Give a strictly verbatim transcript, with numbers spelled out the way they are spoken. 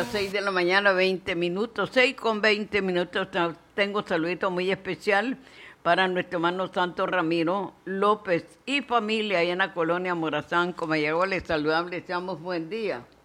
las seis de la mañana, veinte minutos, seis con veinte minutos. Tengo un saludito muy especial para nuestro hermano Santo Ramiro López y familia ahí en la colonia Morazán. Como llegó, les saludamos, les damos buen día.